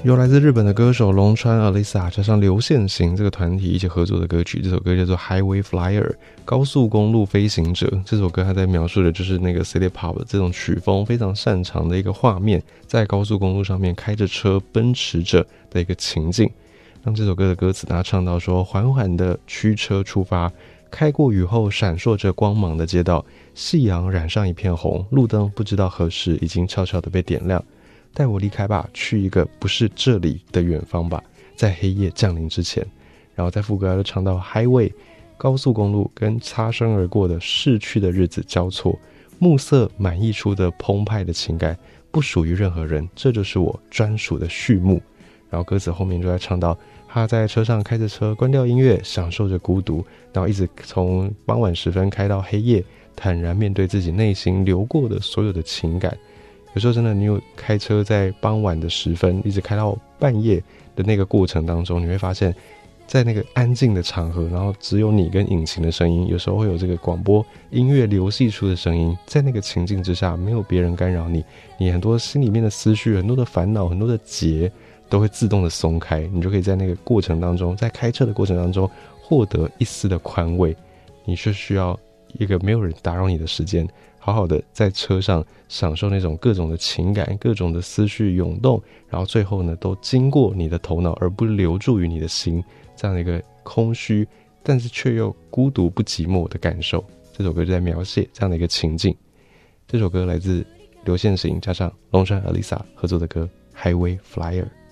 由来自日本的歌手龙川 Alisa 加上流线型这个团体一起合作的歌曲，这首歌叫做 Highway Flyer 高速公路飞行者。这首歌它在描述的就是那个 City Pop 这种曲风非常擅长的一个画面，在高速公路上面开着车奔驰着的一个情境。让这首歌的歌词它唱到说，缓缓的驱车出发，开过雨后闪烁着光芒的街道，夕阳染上一片红，路灯不知道何时已经悄悄地被点亮，带我离开吧，去一个不是这里的远方吧，在黑夜降临之前。然后在副歌就唱到 Highway 高速公路跟擦身而过的逝去的日子交错，暮色满溢出的澎湃的情感不属于任何人，这就是我专属的序幕。然后歌词后面就在唱到他在车上开着车，关掉音乐，享受着孤独，然后一直从傍晚时分开到黑夜，坦然面对自己内心流过的所有的情感。有时候真的你有开车在傍晚的时分一直开到半夜的那个过程当中，你会发现在那个安静的场合，然后只有你跟引擎的声音，有时候会有这个广播音乐流系出的声音，在那个情境之下没有别人干扰你，你很多心里面的思绪，很多的烦恼，很多的结都会自动的松开，你就可以在那个过程当中，在开车的过程当中获得一丝的宽慰。你就需要一个没有人打扰你的时间，好好的在车上享受那种各种的情感，各种的思绪涌动，然后最后呢都经过你的头脑而不留住于你的心，这样的一个空虚但是却又孤独不寂寞的感受。这首歌就在描写这样的一个情境。这首歌来自流线型加上龙川 Alisa 合作的歌 Highway Flyer。